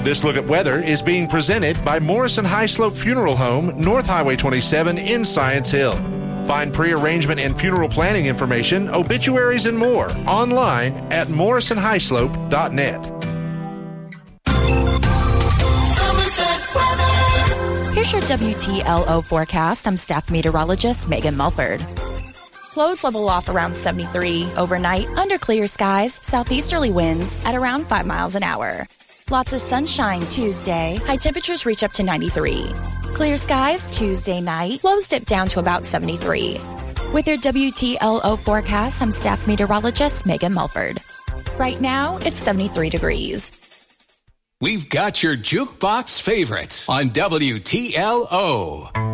This look at weather is being presented by Morrison High Slope Funeral Home, North Highway 27 in Science Hill. Find pre-arrangement and funeral planning information, obituaries, and more online at morrisonhighslope.net. Here's your WTLO forecast. I'm staff meteorologist Megan Mulford. Lows level off around 73 overnight under clear skies, southeasterly winds at around 5 miles an hour. Lots of sunshine Tuesday. High temperatures reach up to 93. Clear skies Tuesday night. Lows dip down to about 73. With your WTLO forecast, I'm staff meteorologist Megan Mulford. Right now, it's 73 degrees. We've got your jukebox favorites on WTLO.